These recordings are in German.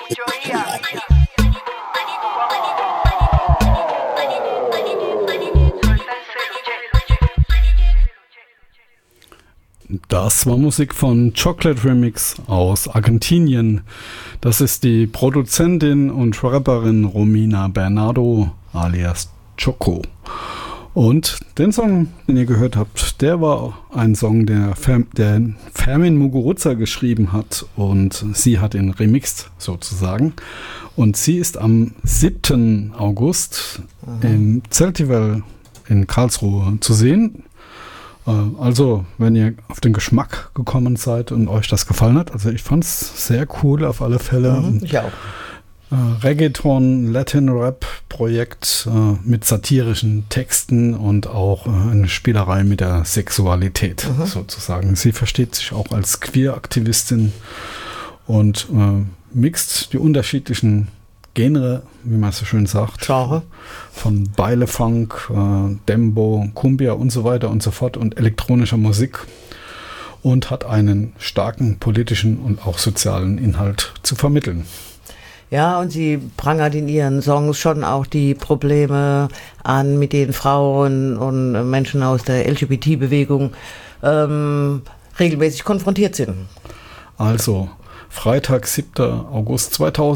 Das war Musik von Chocolate Remix aus Argentinien. Das ist die Produzentin und Rapperin Romina Bernardo alias Choco. Und den Song, den ihr gehört habt, der war ein Song, der Fermin Muguruza geschrieben hat und sie hat ihn remixt sozusagen. Und sie ist am 7. August im Zeltival in Karlsruhe zu sehen. Also, wenn ihr auf den Geschmack gekommen seid und euch das gefallen hat, also ich fand es sehr cool auf alle Fälle. Ich auch. Reggaeton, Latin-Rap-Projekt mit satirischen Texten und auch eine Spielerei mit der Sexualität sozusagen. Sie versteht sich auch als Queer-Aktivistin und mixt die unterschiedlichen Genre, wie man so schön sagt, Genre. Von Baile-Funk, Dembo, Cumbia und so weiter und so fort und elektronischer Musik und hat einen starken politischen und auch sozialen Inhalt zu vermitteln. Ja, und sie prangert in ihren Songs schon auch die Probleme an, mit denen Frauen und Menschen aus der LGBT-Bewegung regelmäßig konfrontiert sind. Also, Freitag, 7. August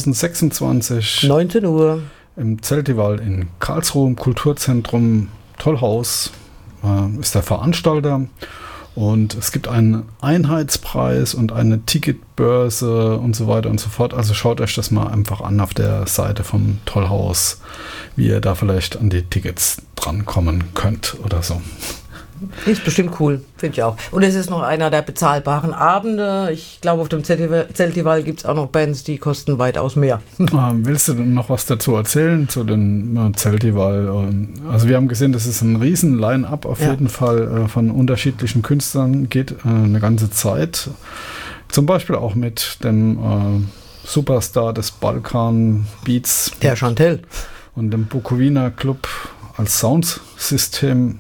2026. 19 Uhr. Im Zeltival in Karlsruhe im Kulturzentrum Tollhaus ist der Veranstalter. Und es gibt einen Einheitspreis und eine Ticketbörse und so weiter und so fort. Also schaut euch das mal einfach an auf der Seite vom Tollhaus, wie ihr da vielleicht an die Tickets drankommen könnt oder so. Ist bestimmt cool, finde ich auch. Und es ist noch einer der bezahlbaren Abende. Ich glaube, auf dem Zeltival gibt es auch noch Bands, die kosten weitaus mehr. Willst du denn noch was dazu erzählen zu dem Zeltival? Also wir haben gesehen, das ist ein riesen Line-Up auf jeden Fall von unterschiedlichen Künstlern, geht eine ganze Zeit. Zum Beispiel auch mit dem Superstar des Balkan Beats. Der Chantel. Und dem Bukowina Club als Soundsystem.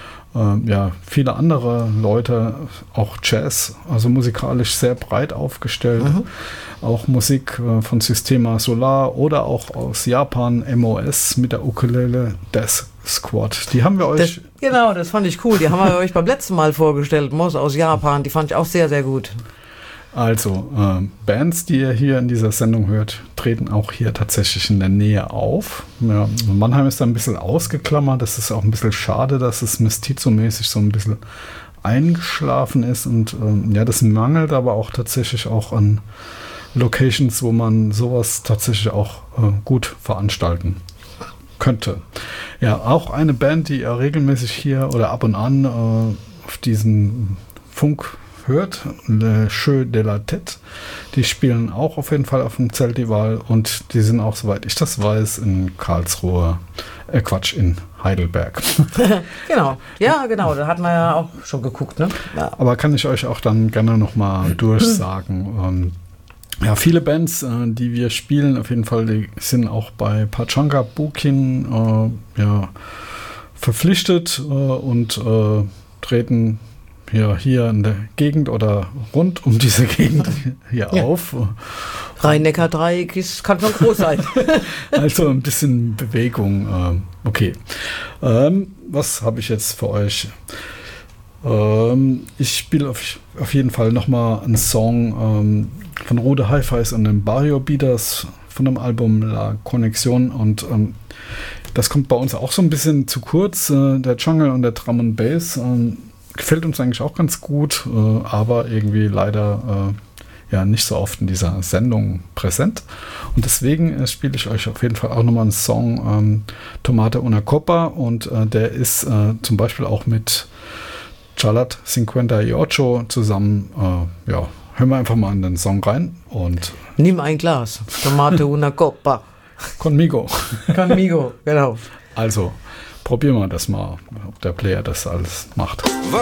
Viele andere Leute, auch Jazz, also musikalisch sehr breit aufgestellt. Auch Musik von Systema Solar oder auch aus Japan, MOS mit der Ukulele Death Squad. Die haben wir euch... Das fand ich cool. Die haben wir euch beim letzten Mal vorgestellt. MOS aus Japan, die fand ich auch sehr, sehr gut. Also, Bands, die ihr hier in dieser Sendung hört, treten auch hier tatsächlich in der Nähe auf. Ja, Mannheim ist da ein bisschen ausgeklammert. Das ist auch ein bisschen schade, dass es Mestizo-mäßig so ein bisschen eingeschlafen ist. Und das mangelt aber auch tatsächlich auch an Locations, wo man sowas tatsächlich auch gut veranstalten könnte. Ja, auch eine Band, die ihr regelmäßig hier oder ab und an auf diesen Funk hört, Le Jeu de la Tête. Die spielen auch auf jeden Fall auf dem Zeltival und die sind auch, soweit ich das weiß, in Karlsruhe, in Heidelberg. Genau, da hatten wir ja auch schon geguckt, ne? Ja. Aber kann ich euch auch dann gerne nochmal durchsagen. Viele Bands, die wir spielen, auf jeden Fall, die sind auch bei Pachanga Bukin verpflichtet und treten hier in der Gegend oder rund um diese Gegend hier auf. Rhein-Neckar-Dreieck kann schon groß sein. Also ein bisschen Bewegung. Okay. Was habe ich jetzt für euch? Ich spiele auf jeden Fall nochmal einen Song von Rude Hi-Fis und den Barrio Beaters von dem Album La Connexion und das kommt bei uns auch so ein bisschen zu kurz. Der Jungle und der Drum and Bass gefällt uns eigentlich auch ganz gut, aber irgendwie leider nicht so oft in dieser Sendung präsent. Und deswegen spiele ich euch auf jeden Fall auch nochmal einen Song Tomate una Copa und der ist zum Beispiel auch mit Chalat 58 zusammen. Hören wir einfach mal in den Song rein und nimm ein Glas Tomate una Copa. Conmigo. Conmigo, genau. Also probieren wir das mal, ob der Player das alles macht.